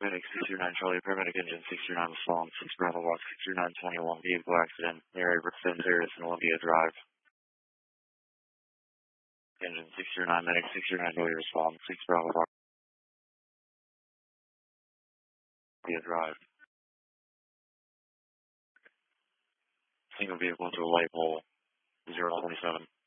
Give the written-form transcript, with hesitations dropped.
Medic 629 Charlie, paramedic engine 629 response, 6 Bravo Box 62921, vehicle accident, area Brookston Terrace and Olympia Drive. Engine 629, medic 629 Charlie response, 6 Bravo Box, Olympia Drive. Single vehicle to a light pole, 027.